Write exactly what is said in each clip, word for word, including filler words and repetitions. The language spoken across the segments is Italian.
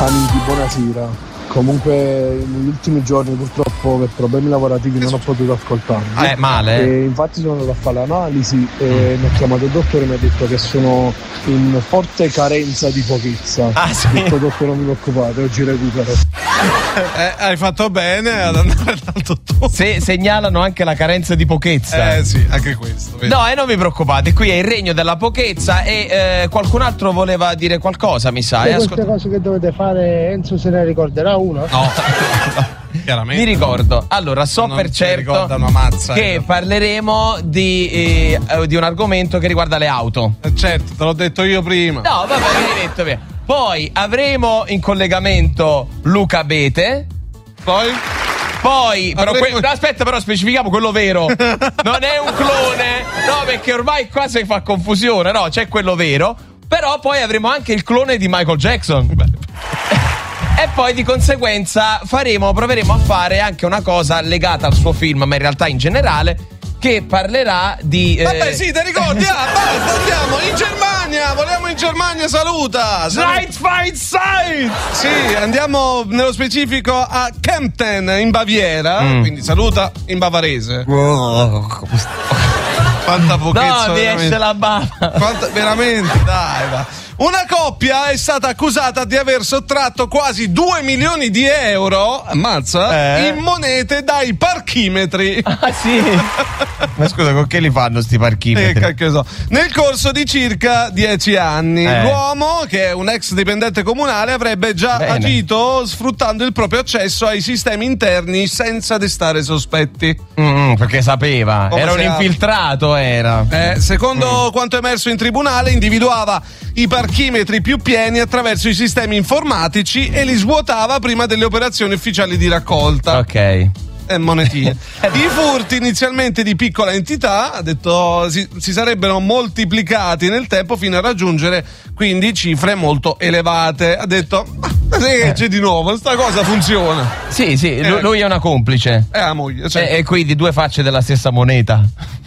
Amici, buonasera. Comunque negli ultimi giorni purtroppo per problemi lavorativi non ho potuto ascoltarmi. Eh, male. E infatti sono andato a fare l'analisi e mi ha chiamato il dottore e mi ha detto che sono in forte carenza di pochezza. Ah, sì? Ho detto, dottore, non vi preoccupate, oggi recupero. Eh, hai fatto bene ad andare dal dottore. Se segnalano anche la carenza di pochezza. Eh sì, anche questo. Vedi? No, e non vi preoccupate, qui è il regno della pochezza e eh, qualcun altro voleva dire qualcosa, mi sa. E eh, queste ascol- cose che dovete fare, Enzo se ne ricorderà una? No, chiaramente. Mi ricordo, allora so Non per si certo ricorda una mazza, che eh. parleremo di, eh, di un argomento che riguarda le auto. Eh, certo, te l'ho detto io prima. No, vabbè, l'hai detto bene. Poi avremo in collegamento Luca Bete. Poi? Poi, però Avremo... que- aspetta, però specifichiamo quello vero. Non è un clone, no, perché ormai qua si fa confusione, no, c'è quello vero. Però poi avremo anche il clone di Michael Jackson. E poi di conseguenza faremo, proveremo a fare anche una cosa legata al suo film, ma in realtà in generale, che parlerà di... Eh... Vabbè, sì, ti ricordi? Ah, basta, andiamo in Germania, vogliamo in Germania, saluta! Side fight side! Sì, andiamo nello specifico a Kempten, in Baviera, Mm. quindi saluta in bavarese. Quanta pochezza, No, mi veramente. esce la bava. Quanta, veramente, dai, dai. Una coppia è stata accusata di aver sottratto quasi due milioni di euro, ammazza, Eh? in monete dai parchimetri. Ah, sì? Ma scusa, con che li fanno sti Eh, parchimetri? cacchio so. Nel corso di circa dieci anni, Eh. l'uomo, che è un ex dipendente comunale, avrebbe già Bene. agito sfruttando il proprio accesso ai sistemi interni senza destare sospetti. Mm, perché sapeva. Come Era un si apre? infiltrato, era. Eh, secondo quanto emerso in tribunale, individuava i parchimetri più pieni attraverso i sistemi informatici e li svuotava prima delle operazioni ufficiali di raccolta. Ok. E monetine. I furti inizialmente di piccola entità, ha detto, si, si sarebbero moltiplicati nel tempo fino a raggiungere quindi cifre molto elevate. Ha detto, ma sai che c'è di nuovo? Sta cosa funziona. Sì, sì, Eh. lui, lui è una complice. È la moglie, cioè. E, e quindi due facce della stessa moneta.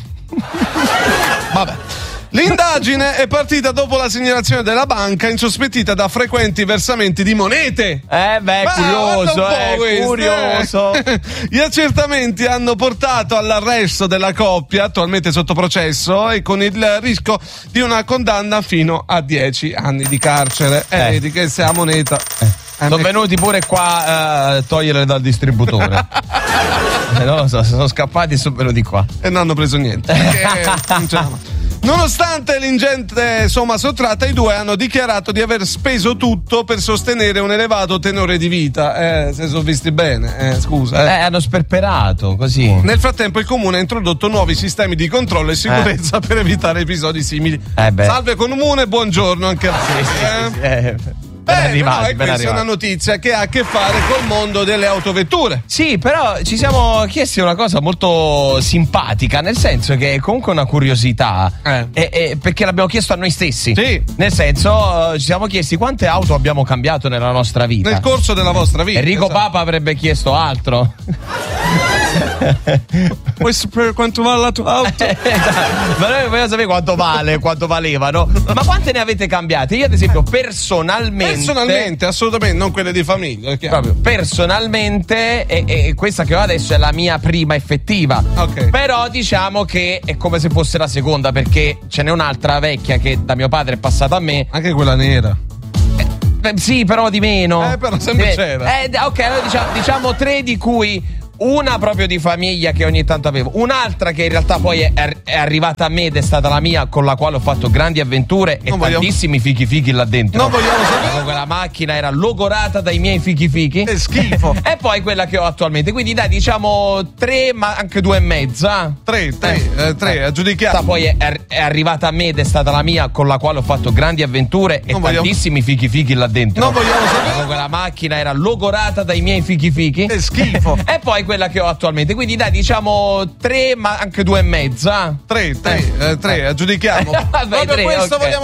Vabbè. L'indagine è partita dopo la segnalazione della banca insospettita da frequenti versamenti di monete. Eh beh, Ma curioso, guarda un po' eh, questo, curioso. eh. Gli accertamenti hanno portato all'arresto della coppia, attualmente sotto processo, e con il rischio di una condanna fino a dieci anni di carcere. E Eh. vedi che se la moneta. Sono venuti pure qua a eh, toglierle dal distributore. eh, non lo so, sono scappati e sono venuti qua. E non hanno preso niente. Perché non ce la fa. Nonostante l'ingente somma sottratta, i due hanno dichiarato di aver speso tutto per sostenere un elevato tenore di vita. Eh, se sono visti bene, eh, scusa. Eh, Eh. hanno sperperato, così. Nel frattempo il comune ha introdotto nuovi sistemi di controllo e sicurezza per evitare episodi simili. Eh beh. Salve comune, buongiorno anche a voi. eh. Sì, eh, ben Bene, arrivati, no, e ben questa è una arrivati. notizia che ha a che fare col mondo delle autovetture. Sì, però ci siamo chiesti una cosa molto simpatica, nel senso che è comunque una curiosità, Eh. e- e perché l'abbiamo chiesto a noi stessi. Sì. Nel senso, eh, ci siamo chiesti quante auto abbiamo cambiato nella nostra vita. Nel corso della vostra vita. Enrico esatto. Papa avrebbe chiesto altro. Vuoi sapere quanto vale la tua auto? Ma noi vogliamo sapere quanto vale, quanto valevano. Ma quante ne avete cambiate? Io, ad esempio, personalmente. Personalmente, assolutamente, non quelle di famiglia. è chiaro. Proprio personalmente, e, e questa che ho adesso è la mia prima effettiva. Ok. Però diciamo che è come se fosse la seconda, perché ce n'è un'altra vecchia che da mio padre è passata a me. Anche quella nera. Eh, sì, però di meno. Eh, però sempre Eh, c'era. eh, ok, allora diciamo, diciamo tre, di cui una proprio di famiglia che ogni tanto avevo, un'altra che in realtà poi è, è arrivata a me ed è stata la mia, con la quale ho fatto grandi avventure e Non vogliamo- tantissimi fichi fichi là dentro. Non vogliamo sapere. Proprio quella macchina era logorata dai miei fichi fichi. Che schifo. E poi quella che ho attualmente. Quindi dai, diciamo tre, ma anche due e mezza. Tre, tre, eh, tre, aggiudichiamo. Questa poi è, è- è arrivata a me ed è stata la mia, con la quale ho fatto grandi avventure e Non vogliamo- tantissimi fichi fichi là dentro. Non vogliamo sapere. Proprio quella macchina era logorata dai miei fichi fichi. Che schifo. E poi quella che ho attualmente. Quindi dai, diciamo tre, ma anche due e mezza. Tre, tre, eh, tre, aggiudichiamo. Vabbè, Proprio tre, questo ok. vogliamo